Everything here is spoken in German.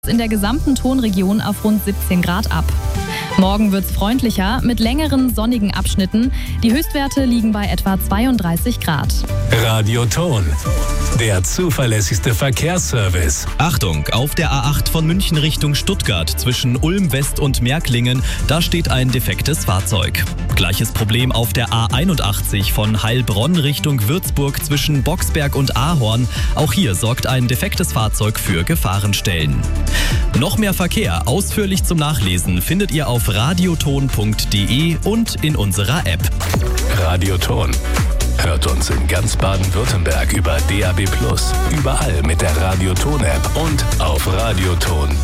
in der gesamten Tonregion auf rund 17 Grad ab. Morgen wird's freundlicher mit längeren sonnigen Abschnitten. Die Höchstwerte liegen bei etwa 32 Grad. Radio Ton, der zuverlässigste Verkehrsservice. Achtung, auf der A8 von München Richtung Stuttgart zwischen Ulm West und Märklingen, da steht ein defektes Fahrzeug. Gleiches Problem auf der A81 von Heilbronn Richtung Würzburg zwischen Boxberg und Ahorn. Auch hier sorgt ein defektes Fahrzeug für Gefahrenstellen. Noch mehr Verkehr ausführlich zum Nachlesen findet ihr auf radioton.de und in unserer App. Radio Ton. Hört uns in ganz Baden-Württemberg über DAB+, überall mit der Radio Ton App und auf radioton.de.